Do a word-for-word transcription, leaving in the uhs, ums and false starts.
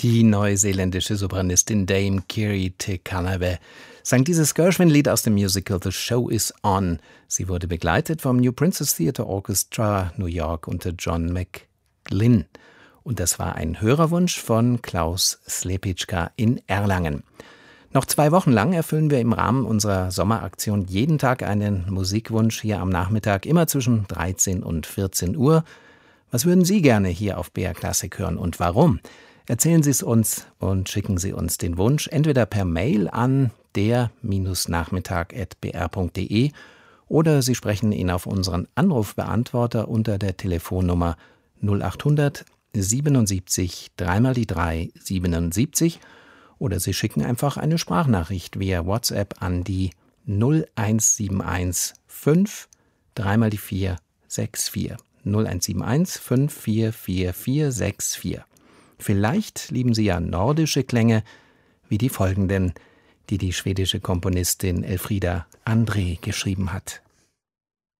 Die neuseeländische Sopranistin Dame Kiri Te Kanawe sang dieses Gershwin-Lied aus dem Musical The Show is On. Sie wurde begleitet vom New Princess Theatre Orchestra New York unter John McGlynn. Und das war ein Hörerwunsch von Klaus Slepitschka in Erlangen. Noch zwei Wochen lang erfüllen wir im Rahmen unserer Sommeraktion jeden Tag einen Musikwunsch hier am Nachmittag, immer zwischen dreizehn und vierzehn Uhr. Was würden Sie gerne hier auf B R Classic hören und warum? Erzählen Sie es uns und schicken Sie uns den Wunsch entweder per Mail an der-nachmittag at b r punkt d e oder Sie sprechen ihn auf unseren Anrufbeantworter unter der Telefonnummer null acht hundert siebenundsiebzig drei mal die drei siebenundsiebzig oder Sie schicken einfach eine Sprachnachricht via WhatsApp an die null eins sieben eins fünf drei mal die vier sechs vier null eins sieben eins fünf vier vier vier sechs vier. Vielleicht lieben Sie ja nordische Klänge, wie die folgenden, die die schwedische Komponistin Elfriede André geschrieben hat.